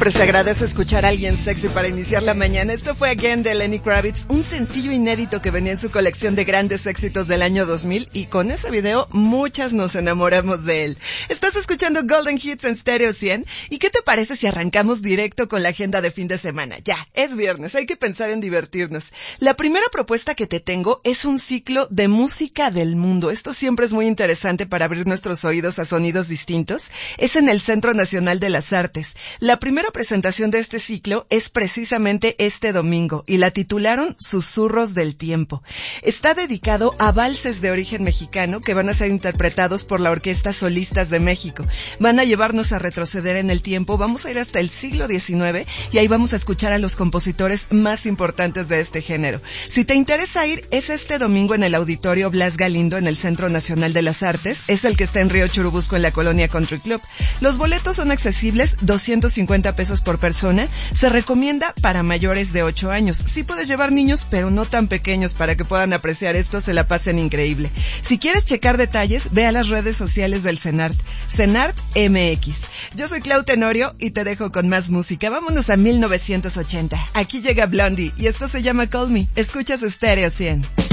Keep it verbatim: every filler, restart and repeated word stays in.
Siempre se agradece escuchar a alguien sexy para iniciar la mañana. Esto fue Again de Lenny Kravitz, un sencillo inédito que venía en su colección de grandes éxitos del año dos mil y con ese video muchas nos enamoramos de él. Estás escuchando Golden Hits en Stereo cien y ¿qué te parece si arrancamos directo con la agenda de fin de semana? Ya, es viernes, hay que pensar en divertirnos. La primera propuesta que te tengo es un ciclo de música del mundo. Esto siempre es muy interesante para abrir nuestros oídos a sonidos distintos. Es en el Centro Nacional de las Artes. La primera presentación de este ciclo es precisamente este domingo y la titularon Susurros del Tiempo. Está dedicado a valses de origen mexicano que van a ser interpretados por la Orquesta Solistas de México. Van a llevarnos a retroceder en el tiempo, vamos a ir hasta el siglo diecinueve y ahí vamos a escuchar a los compositores más importantes de este género. Si te interesa ir, es este domingo en el Auditorio Blas Galindo en el Centro Nacional de las Artes, es el que está en Río Churubusco en la Colonia Country Club. Los boletos son accesibles, doscientos cincuenta pesos por persona. Se recomienda para mayores de ocho años. Sí puedes llevar niños, pero no tan pequeños para que puedan apreciar esto, se la pasen increíble. Si quieres checar detalles, ve a las redes sociales del CENART, CENART M X. Yo soy Clau Tenorio y te dejo con más música. Vámonos a mil novecientos ochenta. Aquí llega Blondie y esto se llama Call Me. Escuchas Stereo cien.